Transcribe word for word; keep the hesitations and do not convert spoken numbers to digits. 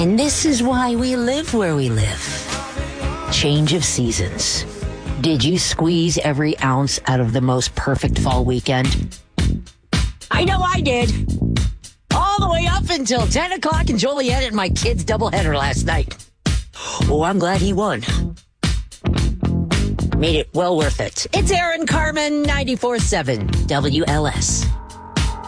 And this is why we live where we live. Change of seasons. Did you squeeze every ounce out of the most perfect fall weekend? I know I did. All the way up until ten o'clock in Joliet at my kid's doubleheader last night. Oh, I'm glad he won. Made it well worth it. It's Aaron Carmen, ninety-four point seven W L S.